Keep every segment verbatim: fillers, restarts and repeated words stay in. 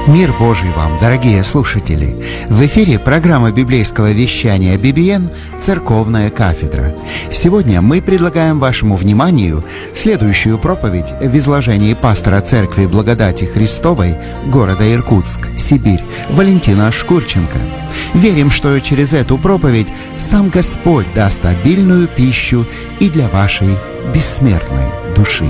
Мир Божий вам, дорогие слушатели! В эфире программа библейского вещания би би эн «Церковная кафедра». Сегодня мы предлагаем вашему вниманию следующую проповедь в изложении пастора Церкви Благодати Христовой города Иркутск, Сибирь, Валентина Шкурченко. Верим, что через эту проповедь сам Господь даст обильную пищу и для вашей бессмертной души.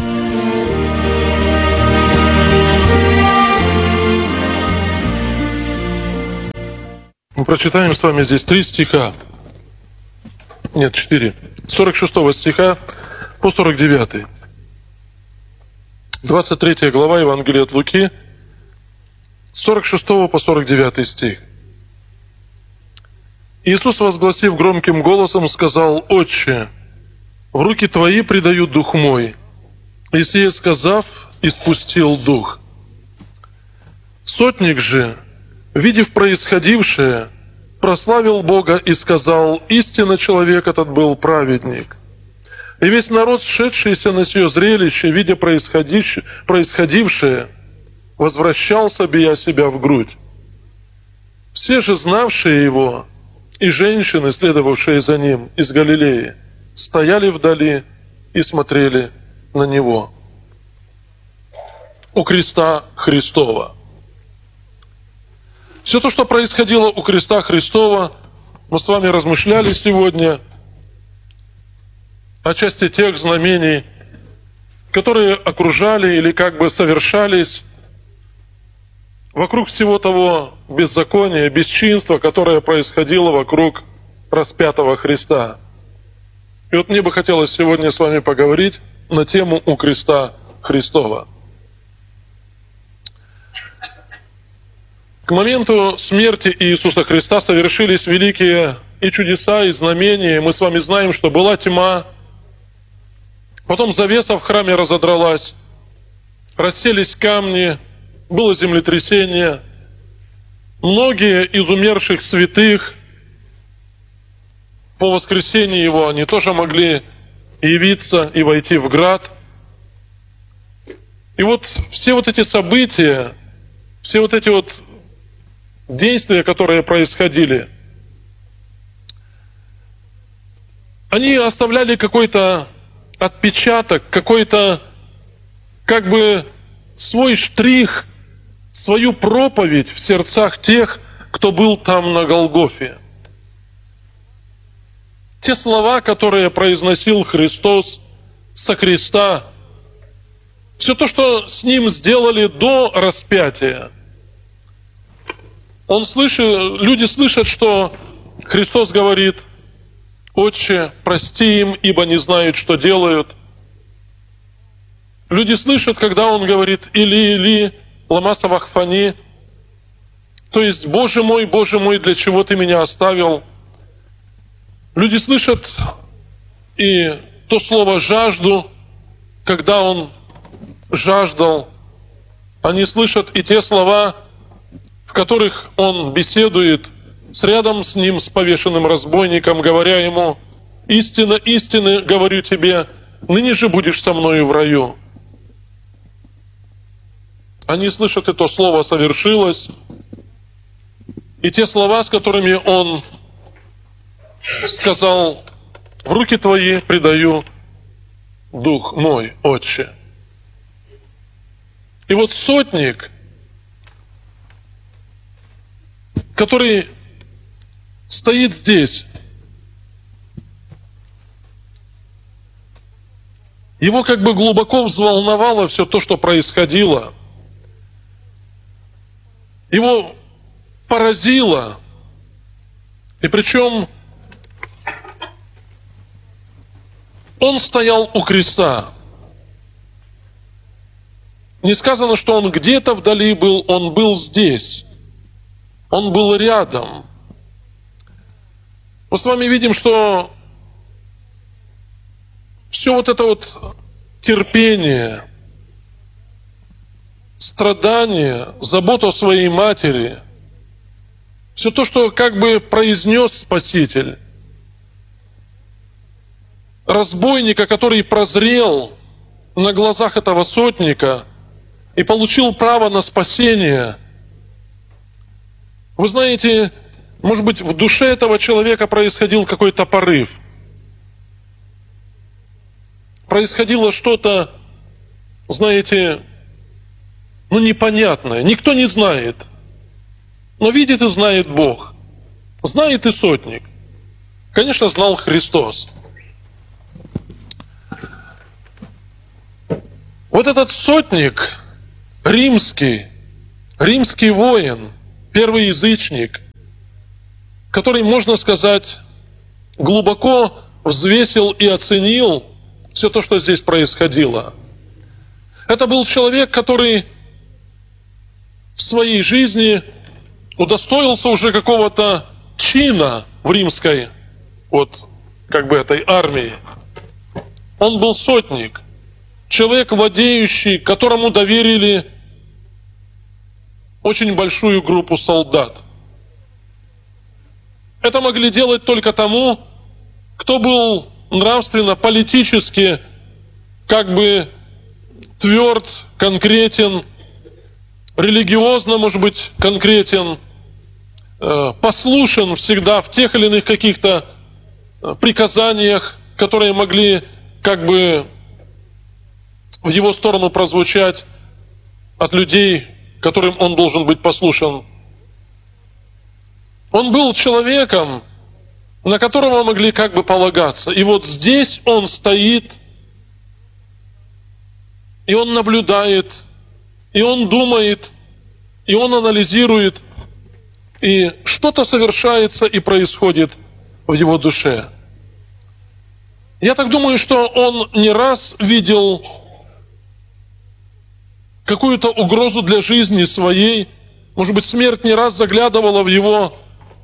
Мы прочитаем с вами здесь три стиха. Нет, четыре. сорок шестого стиха по сорок девятый. двадцать третья глава Евангелия от Луки, сорок шестого по сорок девятый стих. Иисус, возгласив громким голосом, сказал: «Отче, в руки Твои предаю дух мой». И сие сказав, испустил дух. Сотник же, видев происходившее, прославил Бога и сказал: «Истинно человек этот был праведник». И весь народ, сшедшийся на сие зрелище, видя происходившее, возвращался, бия себя в грудь. Все же, знавшие его, и женщины, следовавшие за ним из Галилеи, стояли вдали и смотрели на него. У креста Христова. Все то, что происходило у креста Христова, мы с вами размышляли сегодня о части тех знамений, которые окружали или как бы совершались вокруг всего того беззакония, бесчинства, которое происходило вокруг распятого Христа. И вот мне бы хотелось сегодня с вами поговорить на тему у креста Христова. К моменту смерти Иисуса Христа совершились великие и чудеса, и знамения. Мы с вами знаем, что была тьма, потом завеса в храме разодралась, расселись камни, было землетрясение. Многие из умерших святых по воскресении Его, они тоже могли явиться и войти в град. И вот все вот эти события, все вот эти вот действия, которые происходили, они оставляли какой-то отпечаток, какой-то как бы свой штрих, свою проповедь в сердцах тех, кто был там на Голгофе. Те слова, которые произносил Христос со креста, все то, что с Ним сделали до распятия, Он слышит, люди слышат, что Христос говорит: «Отче, прости им, ибо не знают, что делают». Люди слышат, когда Он говорит: «Или, или, лама савахфани», то есть: «Боже мой, Боже мой, для чего Ты меня оставил?» Люди слышат и то слово «жажду», когда Он жаждал. Они слышат и те слова, в которых Он беседует с рядом с Ним, с повешенным разбойником, говоря ему: «Истинно, истинно говорю тебе, ныне же будешь со мною в раю». Они слышат, и то слово совершилось, и те слова, с которыми Он сказал: «В руки Твои предаю дух мой, Отче». И вот сотник, который стоит здесь, его как бы глубоко взволновало все то, что происходило. Его поразило. И причем он стоял у креста. Не сказано, что он где-то вдали был, он был здесь. Он был рядом. Мы с вами видим, что все вот это вот терпение, страдание, забота о своей матери, все то, что как бы произнес Спаситель, разбойника, который прозрел на глазах этого сотника и получил право на спасение, Вы знаете, может быть, в душе этого человека происходил какой-то порыв. Происходило что-то, знаете, ну непонятное. Никто не знает. Но видит и знает Бог. Знает и сотник. Конечно, знал Христос. Вот этот сотник, римский, римский воин, первый язычник, который, можно сказать, глубоко взвесил и оценил все то, что здесь происходило. Это был человек, который в своей жизни удостоился уже какого-то чина в римской, вот, как бы этой армии. Он был сотник, человек, владеющий, которому доверили очень большую группу солдат. Это могли делать только тому, кто был нравственно, политически, как бы тверд, конкретен, религиозно, может быть, конкретен, послушен всегда в тех или иных каких-то приказаниях, которые могли как бы в его сторону прозвучать от людей, которым он должен быть послушен. Он был человеком, на которого могли как бы полагаться. И вот здесь он стоит, и он наблюдает, и он думает, и он анализирует, и что-то совершается и происходит в его душе. Я так думаю, что он не раз видел какую-то угрозу для жизни своей. Может быть, смерть не раз заглядывала в его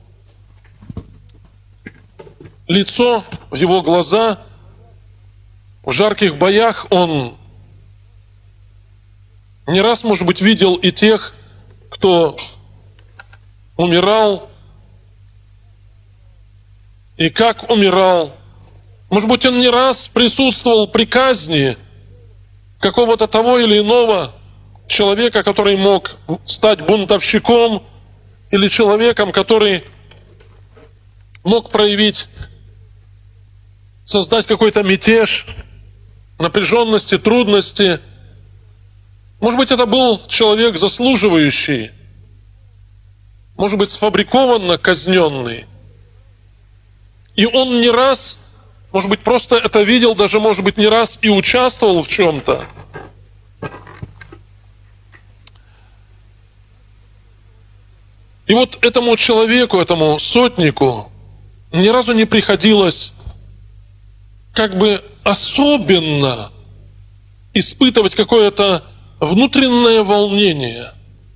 лицо, в его глаза. В жарких боях он не раз, может быть, видел и тех, кто умирал, и как умирал. Может быть, он не раз присутствовал при казни какого-то того или иного человека, который мог стать бунтовщиком, или человеком, который мог проявить, создать какой-то мятеж, напряженности, трудности. Может быть, это был человек заслуживающий, может быть, сфабрикованно казненный. И он не раз, может быть, просто это видел, даже, может быть, не раз и участвовал в чем-то. И вот этому человеку, этому сотнику ни разу не приходилось как бы особенно испытывать какое-то внутреннее волнение.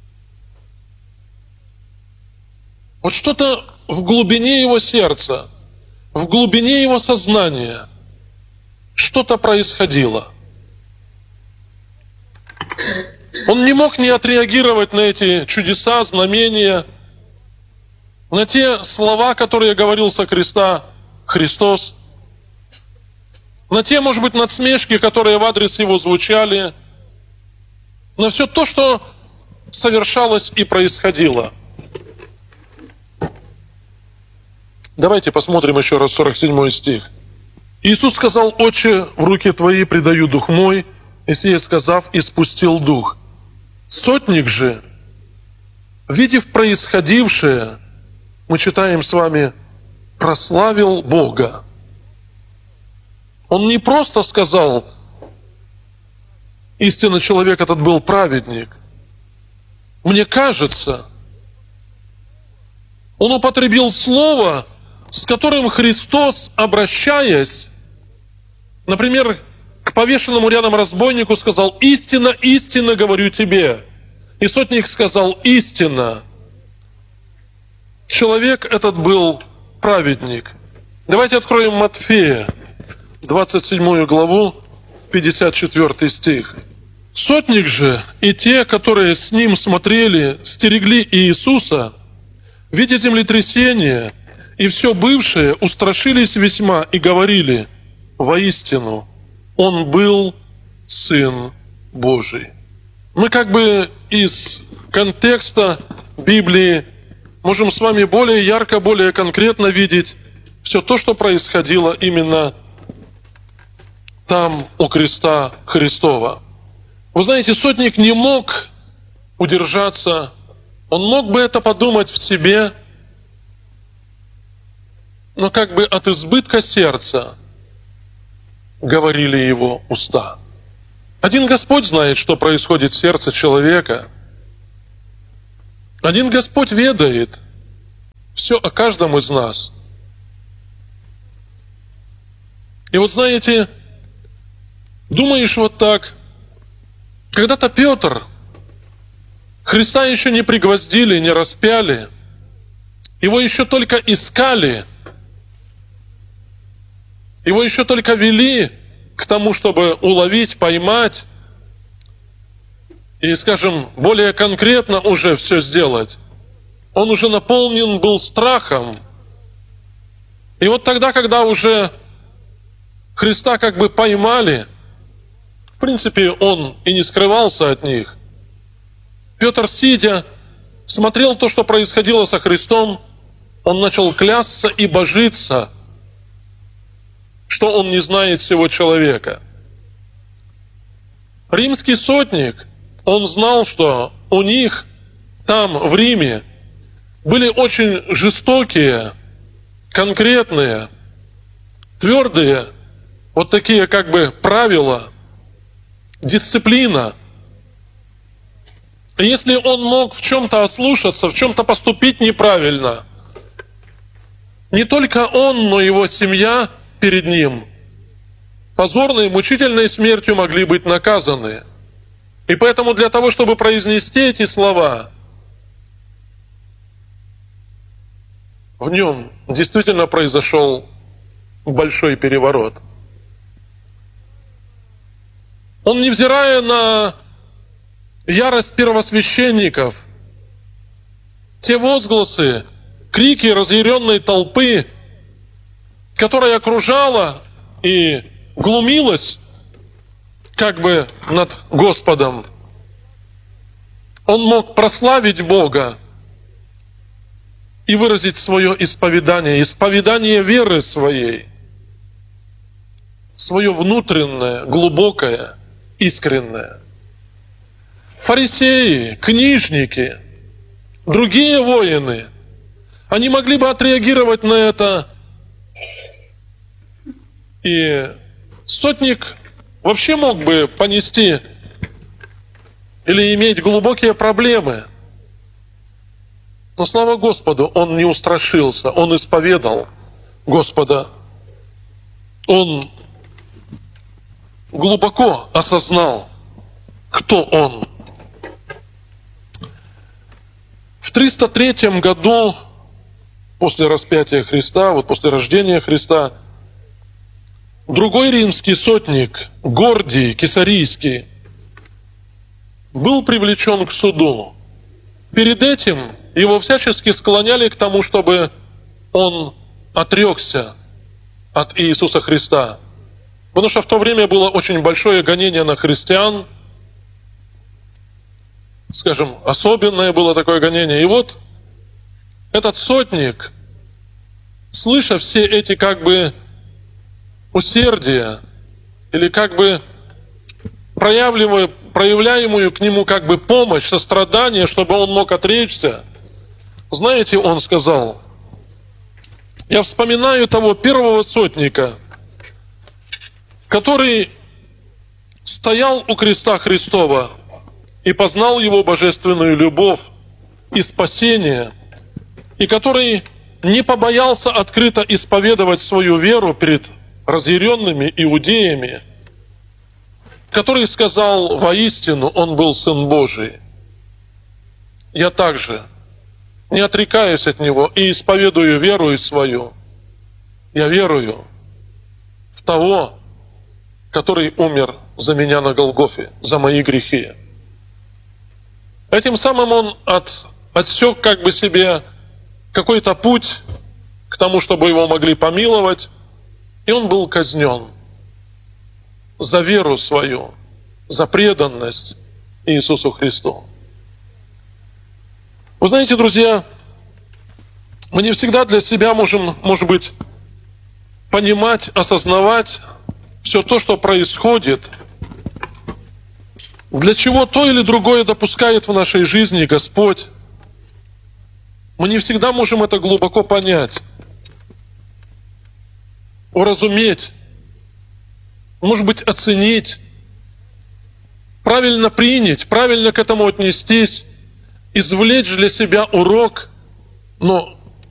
Вот что-то в глубине его сердца, в глубине его сознания что-то происходило. Он не мог не отреагировать на эти чудеса, знамения, на те слова, которые говорил со креста Христос, на те, может быть, надсмешки, которые в адрес его звучали, на все то, что совершалось и происходило. Давайте посмотрим еще раз сорок седьмой стих. Иисус сказал: «Отче, в руки Твои предаю дух мой», и сие сказав, испустил дух. Сотник же, видев происходившее, мы читаем с вами, прославил Бога. Он не просто сказал: истинно человек этот был праведник. Мне кажется, он употребил слово, с которым Христос, обращаясь, например, к повешенному рядом разбойнику, сказал: «Истинно, истинно говорю тебе». И сотник сказал: «Истинно». Человек этот был праведник. Давайте откроем Матфея, двадцать седьмую главу, пятьдесят четвёртый стих. «Сотник же и те, которые с ним смотрели, стерегли Иисуса, видя землетрясение и все бывшее, устрашились весьма и говорили: воистину, Он был Сын Божий». Мы как бы из контекста Библии можем с вами более ярко, более конкретно видеть все то, что происходило именно там, у креста Христова. Вы знаете, сотник не мог удержаться, он мог бы это подумать в себе, но как бы от избытка сердца говорили его уста. Один Господь знает, что происходит в сердце человека. Один Господь ведает все о каждом из нас. И вот знаете, думаешь вот так, когда-то Петр, Христа еще не пригвоздили, не распяли, его еще только искали, его еще только вели к тому, чтобы уловить, поймать и, скажем, более конкретно уже все сделать. Он уже наполнен был страхом. И вот тогда, когда уже Христа как бы поймали, в принципе, он и не скрывался от них. Петр, сидя, смотрел то, что происходило со Христом, он начал клясться и божиться, что он не знает всего человека. Римский сотник, он знал, что у них там, в Риме, были очень жестокие, конкретные, твердые, вот такие как бы правила, дисциплина. И если он мог в чем-то ослушаться, в чем-то поступить неправильно, не только он, но и его семья перед ним позорной, мучительной смертью могли быть наказаны. И поэтому для того, чтобы произнести эти слова, в нем действительно произошел большой переворот. Он, невзирая на ярость первосвященников, те возгласы, крики разъяренной толпы, которая окружала и глумилась как бы над Господом, он мог прославить Бога и выразить свое исповедание, исповедание веры своей, свое внутреннее, глубокое, искреннее. Фарисеи, книжники, другие воины, они могли бы отреагировать на это. И сотник вообще мог бы понести или иметь глубокие проблемы. Но слава Господу, он не устрашился, он исповедал Господа. Он глубоко осознал, кто он. В триста третьем году после распятия Христа, вот после рождения Христа, другой римский сотник, Гордий Кесарийский, был привлечен к суду. Перед этим его всячески склоняли к тому, чтобы он отрекся от Иисуса Христа. Потому что в то время было очень большое гонение на христиан, скажем, особенное было такое гонение. И вот этот сотник, слыша все эти как бы усердие или как бы проявляемую, проявляемую к нему как бы помощь, сострадание, чтобы он мог отречься, знаете, он сказал: я вспоминаю того первого сотника, который стоял у креста Христова и познал его божественную любовь и спасение, и который не побоялся открыто исповедовать свою веру перед разъяренными иудеями, который сказал: воистину он был Сын Божий. Я также не отрекаюсь от него и исповедую веру свою. Я верую в того, который умер за меня на Голгофе, за мои грехи. Этим самым он от, отсек как бы себе какой-то путь к тому, чтобы его могли помиловать, и он был казнен за веру свою, за преданность Иисусу Христу. Вы знаете, друзья, Мы не всегда для себя можем, может быть, понимать, осознавать все то, что происходит, для чего то или другое допускает в нашей жизни Господь. Мы не всегда можем это глубоко понять, уразуметь, может быть, оценить, правильно принять, правильно к этому отнестись, извлечь для себя урок. Но